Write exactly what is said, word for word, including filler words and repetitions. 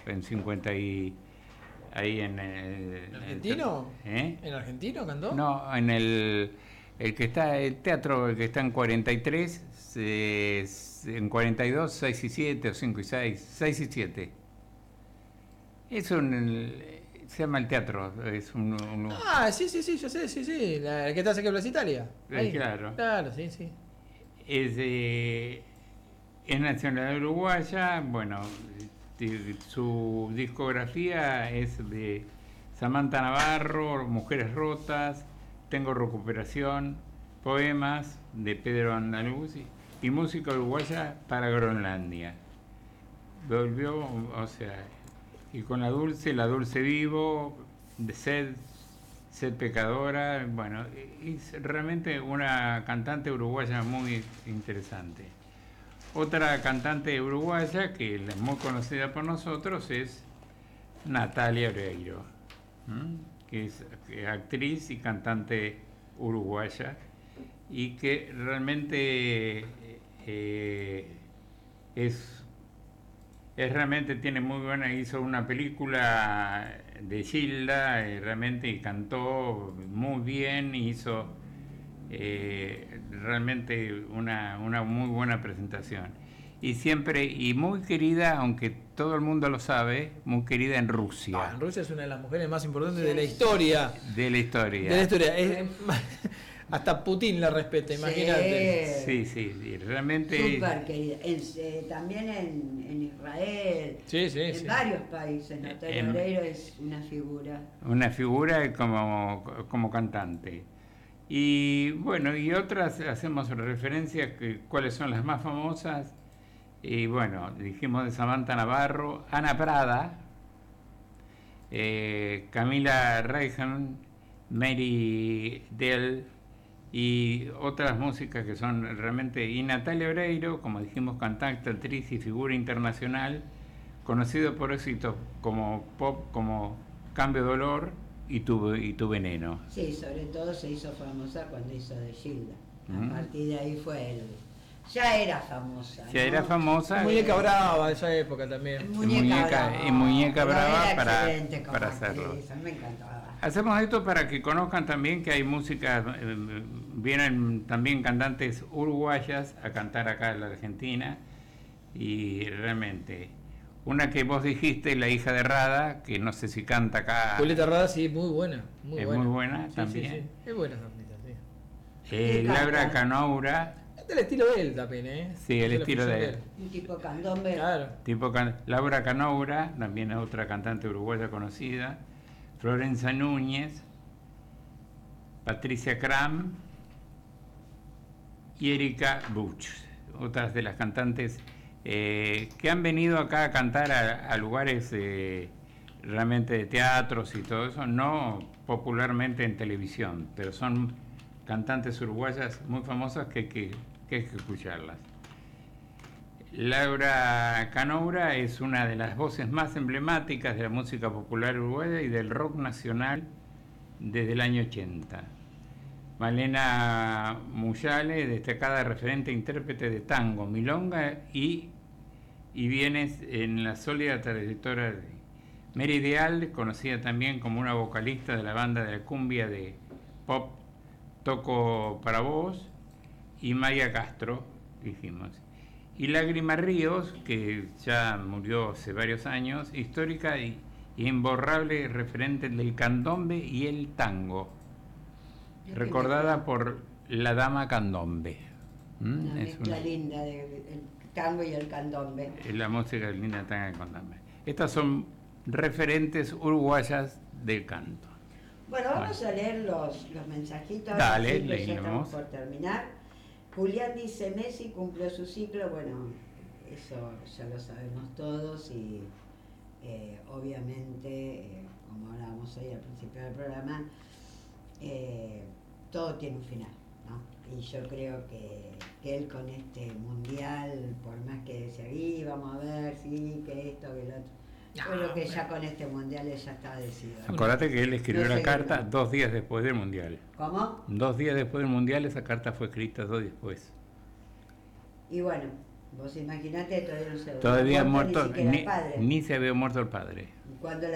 en cincuenta y... ahí en el... ¿En argentino? ¿Eh? ¿En argentino cantó? No, en el... El que está, el teatro, el que está en cuarenta y tres, eh, en cuarenta y dos, seis y siete, o cinco y seis, seis y siete. Es un... Se llama el teatro, es un... un Ah, sí, sí, sí, yo sé, sí, sí. La, el que está cerca de Plaza Italia. Eh, claro. Claro, sí, sí. Es, eh, es nacional uruguaya, bueno, su discografía es de Samantha Navarro, Mujeres Rotas, Tengo Recuperación, Poemas de Pedro Andaluz y música uruguaya para Groenlandia. Volvió, o sea, y con la Dulce, la Dulce Vivo, de Sed, Sed Pecadora, bueno, es realmente una cantante uruguaya muy interesante. Otra cantante uruguaya que es muy conocida por nosotros es Natalia Oreiro, ¿m? que es actriz y cantante uruguaya y que realmente eh, es, es realmente tiene muy buena, hizo una película de Gilda y realmente y cantó muy bien, hizo eh, realmente una, una muy buena presentación. Y siempre, y muy querida, aunque todo el mundo lo sabe, muy querida en Rusia. Ah, en Rusia es una de las mujeres más importantes de la historia. De la historia. De la historia. Es, hasta Putin la respeta, imagínate. Sí, sí, sí, realmente. Súper querida. En, eh, también en, en Israel, sí, sí, en sí. varios países. Natalia En, Oreiro es una figura. Una figura como, como cantante. Y bueno, y otras hacemos referencia que cuáles son las más famosas. Y bueno, dijimos de Samantha Navarro, Ana Prada, eh, Camila Reihan, Mary Dell y otras músicas que son realmente... Y Natalia Oreiro, como dijimos, cantante, actriz y figura internacional, conocido por éxitos como pop, como Cambio de Dolor y Tu, y tu Veneno. Sí, sobre todo se hizo famosa cuando hizo de Gilda. A Mm. partir de ahí fue él. Ya era famosa. Ya ¿no? era famosa. Muñeca Brava de esa época también. Muñeca, Muñeca, Brava. y Muñeca Pero Brava era para, excelente como para actriz, hacerlo. a mí me encantaba. Hacemos esto para que conozcan también que hay música, eh, vienen también cantantes uruguayas a cantar acá en la Argentina y realmente, una que vos dijiste, La Hija de Rada, que no sé si canta acá. Julieta Rada, sí, muy buena. Muy es buena. muy buena Sí, también. sí, sí. Es buena esa artista, sí. Eh, Laura Canoura. Es del estilo de él también, ¿eh? Sí, el Es estilo de él. Un tipo candombe. Claro. Tipo can Laura Canoura, también es otra cantante uruguaya conocida. Florencia Núñez, Patricia Cram y Erika Buch, otras de las cantantes eh, que han venido acá a cantar a, a lugares eh, realmente de teatros y todo eso, no popularmente en televisión, pero son cantantes uruguayas muy famosas que, que, que hay que escucharlas. Laura Canoura es una de las voces más emblemáticas de la música popular uruguaya y del rock nacional desde el año ochenta. Malena Muyale, destacada referente e intérprete de tango, milonga y, y bienes en la sólida trayectoria de Mary Deal, conocida también como una vocalista de la banda de la cumbia de pop Toco para Vos, y Maya Castro, dijimos. Y Lágrima Ríos, que ya murió hace varios años, histórica y, y imborrable referente del candombe y el tango, recordada por la dama candombe. ¿Mm? Una es mezcla una, linda del tango y el candombe. La música linda del tango y el candombe. Estas son referentes uruguayas del canto. Bueno, vamos bueno. a leer los, los mensajitos. Dale, sí, ya estamos leemos. por terminar. Julián dice, Messi cumplió su ciclo. Bueno, eso ya lo sabemos todos y eh, obviamente, eh, como hablábamos hoy al principio del programa, eh, todo tiene un final, ¿no? Y yo creo que, que él con este mundial, por más que decía, y vamos a ver, sí, que esto, que lo otro, no, creo que ya con este mundial ya está decidido. Acordate que él escribió no la sé carta no. dos días después del mundial. ¿Cómo? Dos días después del mundial esa carta fue escrita dos días después. Y bueno, Vos imaginate, todavía no se Todavía había muerto, ni siquiera ni, el padre. ni se había muerto el padre. Cuando